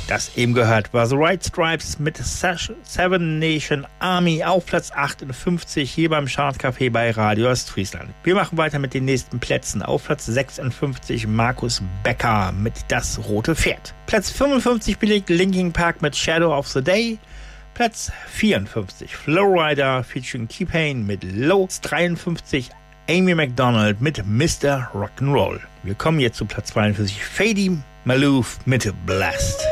Das eben gehört war The White Stripes mit Seven Nation Army auf Platz 58 hier beim Chartcafé bei Radio Ostfriesland. Wir machen weiter mit den nächsten Plätzen. Auf Platz 56 Markus Becker mit Das rote Pferd. Platz 55 belegt Linkin Park mit Shadow of the Day. Platz 54 Flowrider featuring T-Pain mit Low. 53 Amy McDonald mit Mr. Rock'n'Roll. Wir kommen jetzt zu Platz 42 Fady Maloof mit Blast.